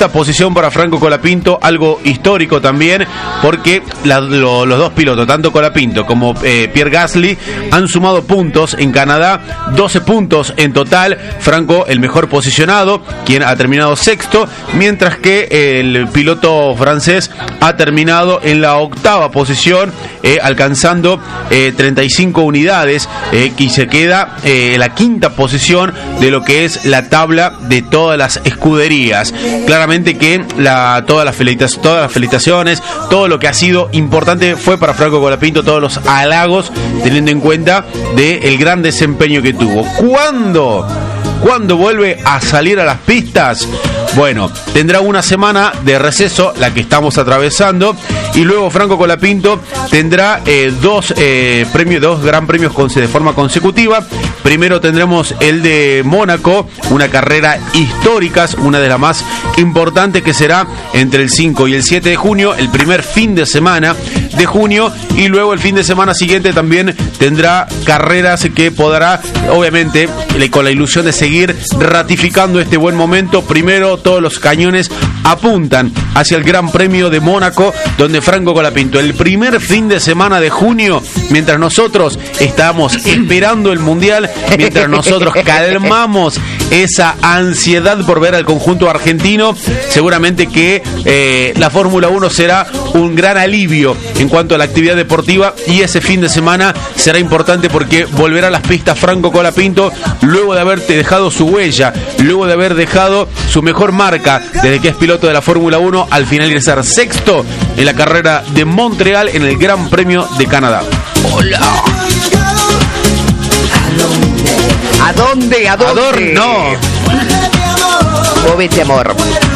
sexta posición para Franco Colapinto, algo histórico también, porque los dos pilotos, tanto Colapinto como Pierre Gasly, han sumado puntos en Canadá, 12 puntos en total. Franco, el mejor posicionado, quien ha terminado sexto, mientras que el piloto francés ha terminado en la octava posición, alcanzando 35 unidades, y se queda en la quinta posición de lo que es la tabla de todas las escuderías. Claramente que todas las felicitaciones, todo lo que ha sido importante fue para Franco Colapinto, todos los halagos, teniendo en cuenta el gran desempeño que tuvo. ¿Cuándo vuelve a salir a las pistas? Bueno, tendrá una semana de receso, la que estamos atravesando, y luego Franco Colapinto tendrá dos gran premios de forma consecutiva. Primero tendremos el de Mónaco, una carrera histórica, una de las más importantes, que será entre el 5 y el 7 de junio, el primer fin de semana de junio, y luego el fin de semana siguiente también tendrá carreras que podrá, obviamente, con la ilusión de seguir ratificando este buen momento. Primero, todos los cañones apuntan hacia el Gran Premio de Mónaco, donde Franco Colapinto, el primer fin de semana de junio, mientras nosotros estamos esperando el Mundial, mientras nosotros calmamos esa ansiedad por ver al conjunto argentino, seguramente que la Fórmula 1 será un gran alivio en cuanto a la actividad deportiva, y ese fin de semana será importante porque volverá a las pistas Franco Colapinto, luego de haberte dejado su huella, luego de haber dejado su mejor marca desde que es piloto de la Fórmula 1, al finalizar sexto en la carrera de Montreal en el Gran Premio de Canadá. Hola. ¿A dónde? No. Vos vete, amor.